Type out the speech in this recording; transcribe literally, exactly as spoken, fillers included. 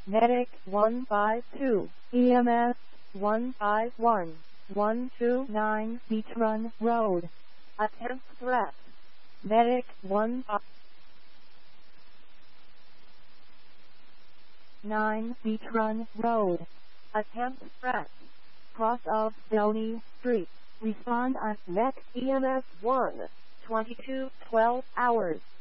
Medic one five two, E M S one five one, one two nine Beach Run Road. Attempt threat. Medic one five nine Beach Run Road. Attempt threat. Cross of Stoney Street. Respond on Met E M S one, twenty-two twelve hours.